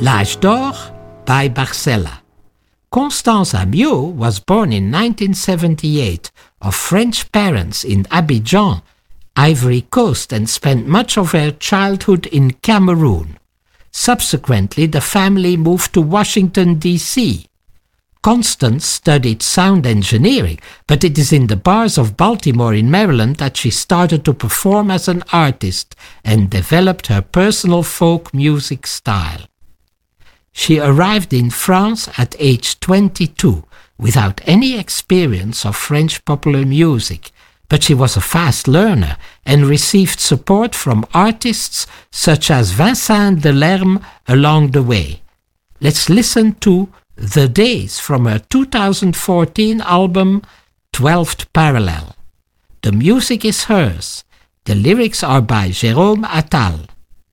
L'Âge d'Or by Barcella. Constance Amiot was born in 1978 of French parents in Abidjan, Ivory Coast, and spent much of her childhood in Cameroon. Subsequently, the family moved to Washington, D.C. Constance studied sound engineering, but it is in the bars of Baltimore in Maryland that she started to perform as an artist and developed her personal folk music style. She arrived in France at age 22 without any experience of French popular music, but she was a fast learner and received support from artists such as Vincent Delerme along the way. Let's listen to The Days from her 2014 album 12th Parallel. The music is hers. The lyrics are by Jérôme Attal.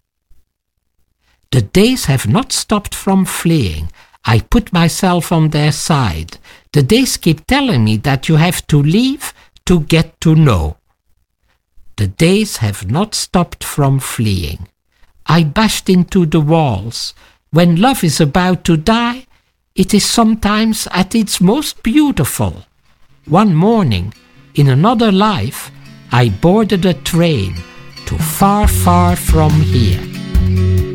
The days have not stopped from fleeing. I put myself on their side. The days keep telling me that you have to leave to get to know. The days have not stopped from fleeing. I bashed into the walls. When love is about to die, it is sometimes at its most beautiful. One morning, in another life, I boarded a train to far, far from here.